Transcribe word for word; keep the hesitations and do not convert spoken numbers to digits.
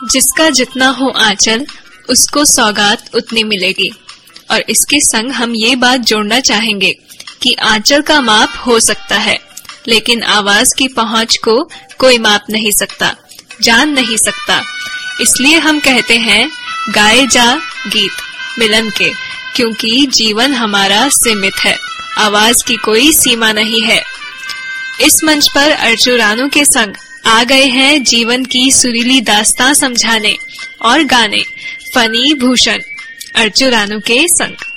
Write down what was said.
जिसका जितना हो आंचल उसको सौगात उतनी मिलेगी। और इसके संग हम ये बात जोड़ना चाहेंगे कि आंचल का माप हो सकता है, लेकिन आवाज की पहुंच को कोई माप नहीं सकता, जान नहीं सकता। इसलिए हम कहते हैं गाए जा गीत मिलन के, क्योंकि जीवन हमारा सीमित है, आवाज की कोई सीमा नहीं है। इस मंच पर अर्जू रानू के संग आ गए हैं जीवन की सुरीली दास्तां समझाने और गाने फनी भूषण अर्जू रानू के संग।